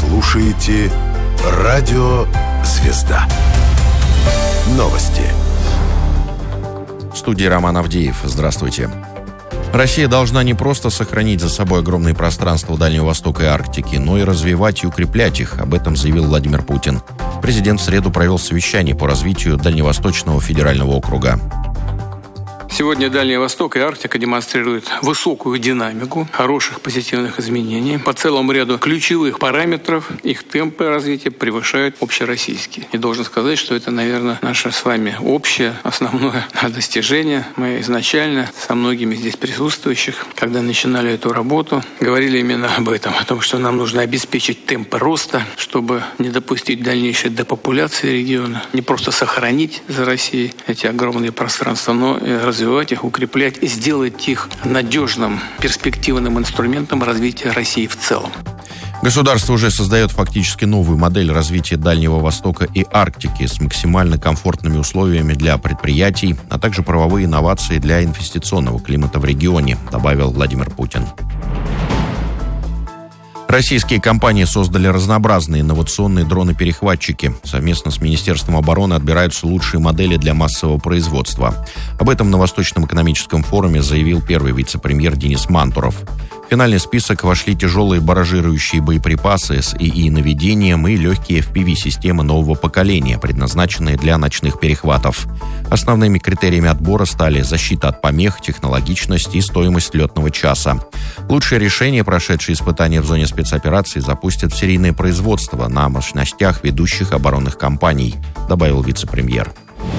слушаете Радио Звезда. Новости. В студии Роман Авдеев. Здравствуйте. Россия должна не просто сохранить за собой огромные пространства Дальнего Востока и Арктики, но и развивать и укреплять их. Об этом заявил Владимир Путин. Президент в среду провел совещание по развитию Дальневосточного федерального округа. Сегодня Дальний Восток и Арктика демонстрируют высокую динамику, хороших позитивных изменений. По целому ряду ключевых параметров их темпы развития превышают общероссийские. И должен сказать, что это, наверное, наше с вами общее, основное достижение. Мы изначально со многими здесь присутствующих, когда начинали эту работу, говорили именно об этом, о том, что нам нужно обеспечить темпы роста, чтобы не допустить дальнейшей депопуляции региона, не просто сохранить за Россией эти огромные пространства, но и развивать их, укреплять и сделать их надежным, перспективным инструментом развития России в целом. Государство уже создает фактически новую модель развития Дальнего Востока и Арктики с максимально комфортными условиями для предприятий, а также правовые инновации для инвестиционного климата в регионе, добавил Владимир Путин. Российские компании создали разнообразные инновационные дроны-перехватчики. Совместно с Министерством обороны отбираются лучшие модели для массового производства. Об этом на Восточном экономическом форуме заявил первый вице-премьер Денис Мантуров. В финальный список вошли тяжелые баражирующие боеприпасы с ИИ-наведением и легкие FPV-системы нового поколения, предназначенные для ночных перехватов. Основными критериями отбора стали защита от помех, технологичность и стоимость летного часа. Лучшие решения, прошедшие испытания в зоне спецоперации, запустят в серийное производство на мощностях ведущих оборонных компаний, добавил вице-премьер.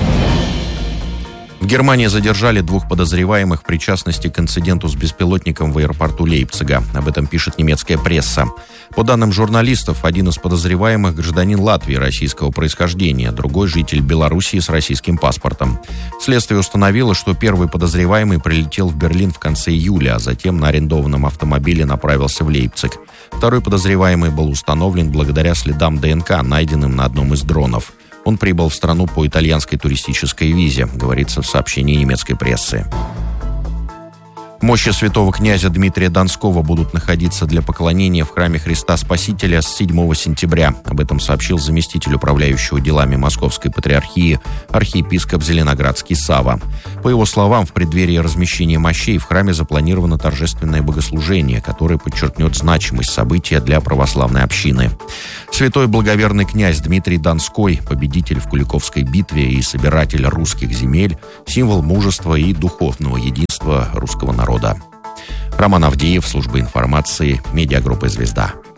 В Германии задержали 2 подозреваемых в причастности к инциденту с беспилотником в аэропорту Лейпцига. Об этом пишет немецкая пресса. По данным журналистов, один из подозреваемых – гражданин Латвии российского происхождения, другой – житель Белоруссии с российским паспортом. Следствие установило, что первый подозреваемый прилетел в Берлин в конце июля, а затем на арендованном автомобиле направился в Лейпциг. Второй подозреваемый был установлен благодаря следам ДНК, найденным на одном из дронов. Он прибыл в страну по итальянской туристической визе, говорится в сообщении немецкой прессы. Мощи святого князя Дмитрия Донского будут находиться для поклонения в храме Христа Спасителя с 7 сентября. Об этом сообщил заместитель управляющего делами Московской патриархии архиепископ Зеленоградский Сава. По его словам, в преддверии размещения мощей в храме запланировано торжественное богослужение, которое подчеркнет значимость события для православной общины. Святой благоверный князь Дмитрий Донской, победитель в Куликовской битве и собиратель русских земель, символ мужества и духовного единства русского народа. Роман Авдеев, служба информации, медиагруппа «Звезда».